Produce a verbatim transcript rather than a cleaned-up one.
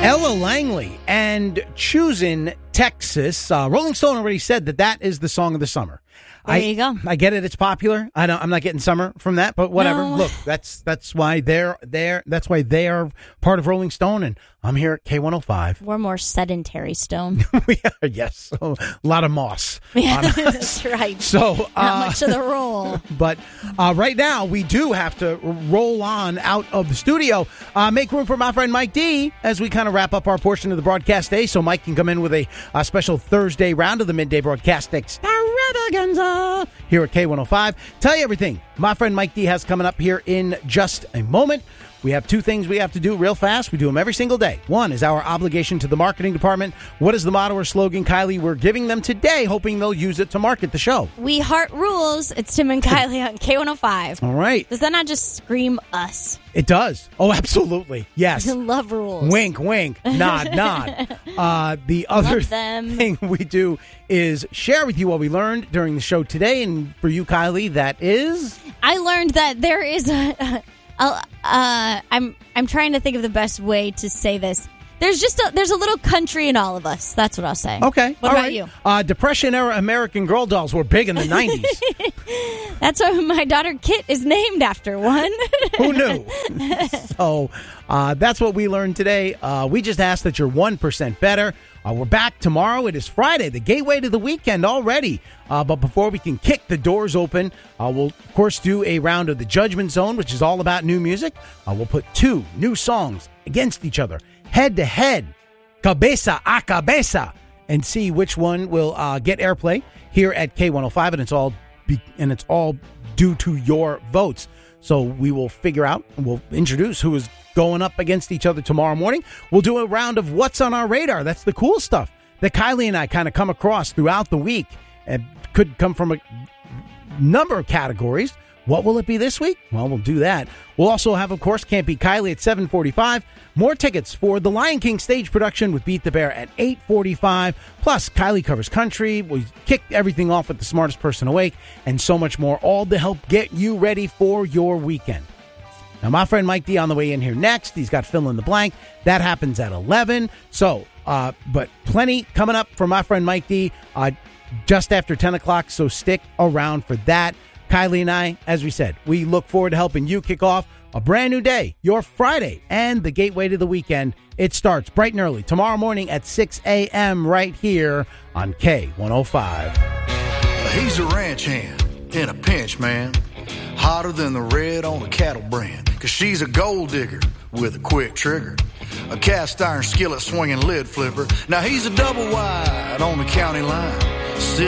Ella Langley and Choosing Texas. Uh, Rolling Stone already said that that is the song of the summer. There I, you go. I get it; it's popular. I don't, I'm not getting summer from that, but whatever. No. Look, that's that's why they're there. That's why they are part of Rolling Stone, and I'm here at K one oh five. We're more sedentary, Stone. We are, yes, a lot of moss. Yeah, on us. that's right. So Not uh, much of the roll. But uh, right now, we do have to roll on out of the studio. Uh, make room for my friend Mike D as we kind of wrap up our portion of the broadcast day, so Mike can come in with a, a special Thursday round of the midday broadcast extravaganza here at K one oh five. Tell you everything my friend Mike D has coming up here in just a moment. We have two things we have to do real fast. We do them every single day. One is our obligation to the marketing department. What is the motto or slogan, Kylie, we're giving them today, hoping they'll use it to market the show? We heart rules. It's Tim and Kylie on K one oh five. All right. Does that not just scream us? It does. Oh, absolutely. Yes. I love rules. Wink, wink, nod, nod. Uh, the other Love them. thing we do is share with you what we learned during the show today. And for you, Kylie, that is... I learned that there is a... a uh, I'm I'm trying to think of the best way to say this. There's just a, there's a little country in all of us. That's what I'll say. Okay. What all about right. you? Uh, Depression-era American Girl dolls were big in the nineties. That's why my daughter Kit is named after one. Who knew? So uh, that's what we learned today. Uh, we just asked that you're one percent better. Uh, we're back tomorrow. It is Friday, the gateway to the weekend already. Uh, but before we can kick the doors open, uh, we'll, of course, do a round of the Judgment Zone, which is all about new music. Uh, we'll put two new songs against each other, head to head, cabeza a cabeza, and see which one will uh, get airplay here at K one oh five. And it's all be- and it's all due to your votes. So we will figure out and we'll introduce who is going up against each other tomorrow morning. We'll do a round of what's on our radar. That's the cool stuff that Kylie and I kind of come across throughout the week. It could come from a number of categories. What will it be this week? Well, we'll do that. We'll also have, of course, Can't Beat Kylie at seven forty-five. More tickets for the Lion King stage production with Beat the Bear at eight forty-five. Plus, Kylie covers country. We kick everything off with the smartest person awake and so much more, all to help get you ready for your weekend. Now, my friend Mike D on the way in here next. He's got fill in the blank. That happens at eleven. So, uh, but plenty coming up for my friend Mike D uh, just after ten o'clock. So stick around for that. Kylie and I, as we said, we look forward to helping you kick off a brand new day, your Friday, and the gateway to the weekend. It starts bright and early tomorrow morning at six a.m. right here on K one oh five. He's a ranch hand in a pinch, man. Hotter than the red on a cattle brand. Cause she's a gold digger with a quick trigger. A cast iron skillet swinging lid flipper. Now he's a double wide on the county line.